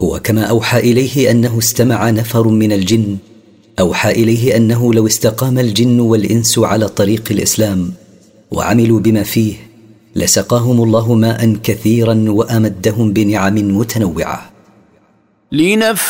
وكما أوحى إليه أنه استمع نفر من الجن، أوحى إليه أنه لو استقام الجن والإنس على طريق الإسلام وعملوا بما فيه لسقاهم الله ماء كثيرا وأمدهم بنعم متنوعة. لنفسه